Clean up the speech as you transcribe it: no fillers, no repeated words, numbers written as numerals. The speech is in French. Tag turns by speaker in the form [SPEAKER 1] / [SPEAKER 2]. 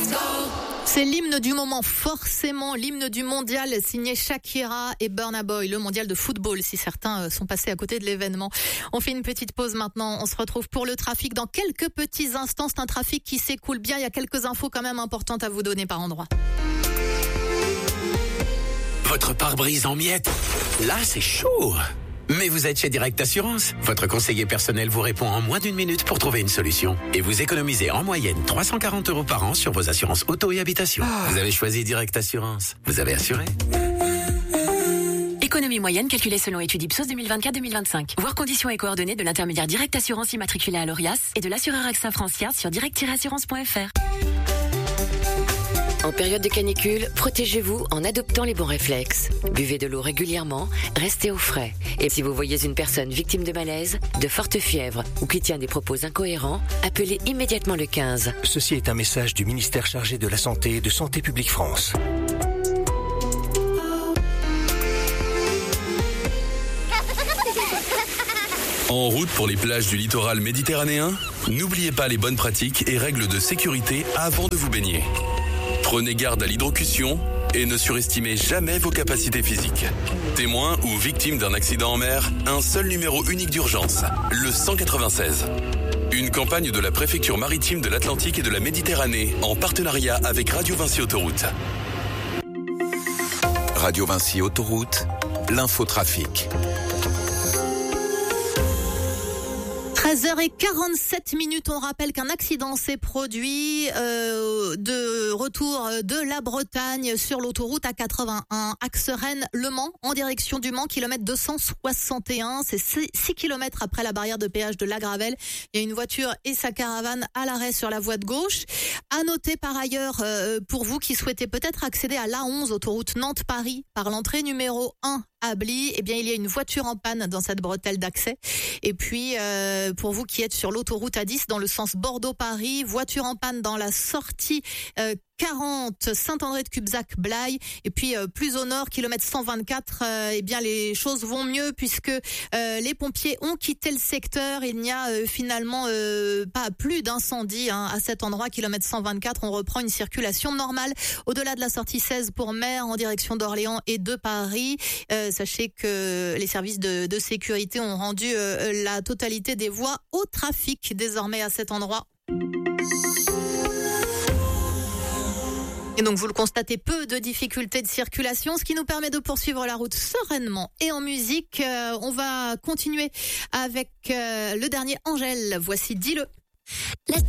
[SPEAKER 1] C'est l'hymne du moment, forcément l'hymne du mondial signé Shakira et Burna Boy, le mondial de football si certains sont passés à côté de l'événement. On fait une petite pause maintenant, on se retrouve pour le trafic dans quelques petits instants. C'est un trafic qui s'écoule bien, il y a quelques infos quand même importantes à vous donner par endroit.
[SPEAKER 2] Votre pare-brise en miettes, là c'est chaud. Mais vous êtes chez Direct Assurance. Votre conseiller personnel vous répond en moins d'une minute pour trouver une solution. Et vous économisez en moyenne 340 € par an sur vos assurances auto et habitation. Vous avez choisi Direct Assurance. Vous avez assuré.
[SPEAKER 3] Économie moyenne calculée selon étude Ipsos 2024-2025. Voir conditions et coordonnées de l'intermédiaire Direct Assurance immatriculé à l'ORIAS et de l'assureur AXA Francia sur direct-assurance.fr. En période de canicule, protégez-vous en adoptant les bons réflexes. Buvez de l'eau régulièrement, restez au frais. Et si vous voyez une personne victime de malaise, de forte fièvre ou qui tient des propos incohérents, appelez immédiatement le 15.
[SPEAKER 4] Ceci est un message du ministère chargé de la Santé et de Santé publique France.
[SPEAKER 5] En route pour les plages du littoral méditerranéen, n'oubliez pas les bonnes pratiques et règles de sécurité avant de vous baigner. Prenez garde à l'hydrocution et ne surestimez jamais vos capacités physiques. Témoin ou victime d'un accident en mer, un seul numéro unique d'urgence, le 196. Une campagne de la préfecture maritime de l'Atlantique et de la Méditerranée en partenariat avec Radio Vinci Autoroute.
[SPEAKER 6] Radio Vinci Autoroute, l'infotrafic.
[SPEAKER 1] 13h47, on rappelle qu'un accident s'est produit de retour de la Bretagne sur l'autoroute A81, axe Rennes-Le Mans, en direction du Mans, kilomètre 261. C'est 6 kilomètres après la barrière de péage de La Gravelle. Il y a une voiture et sa caravane à l'arrêt sur la voie de gauche. À noter par ailleurs, pour vous qui souhaitez peut-être accéder à l'A11, autoroute Nantes-Paris, par l'entrée numéro 1 à Bly, eh bien il y a une voiture en panne dans cette bretelle d'accès. Et puis pour vous qui êtes sur l'autoroute A10 dans le sens Bordeaux-Paris, voiture en panne dans la sortie 40 Saint-André-de-Cubzac-Blaye. Et puis plus au nord, kilomètre 124, eh bien les choses vont mieux puisque les pompiers ont quitté le secteur. Il n'y a finalement pas plus d'incendie à cet endroit, kilomètre 124. On reprend une circulation normale au-delà de la sortie 16 pour Mer en direction d'Orléans et de Paris. Sachez que les services de sécurité ont rendu la totalité des voies au trafic désormais à cet endroit. Et donc vous le constatez, peu de difficultés de circulation, ce qui nous permet de poursuivre la route sereinement. Et en musique, on va continuer avec le dernier Angèle. Voici Dis-le.